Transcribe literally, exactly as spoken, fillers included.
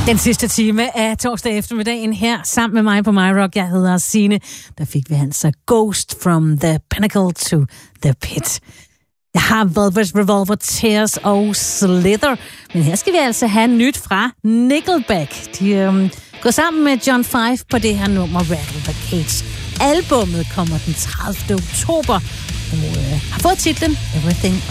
Den sidste time af torsdag eftermiddagen her sammen med mig på MyRock. Jeg hedder Signe. Der fik vi altså Ghost from the Pinnacle to the Pit. Jeg har Velvet Revolver, Tears og Slither. Men her skal vi altså have nyt fra Nickelback. De øhm, går sammen med John Five på det her nummer Rattle the Cage. Albummet kommer den tredivte oktober og øh, har fået titlen Everything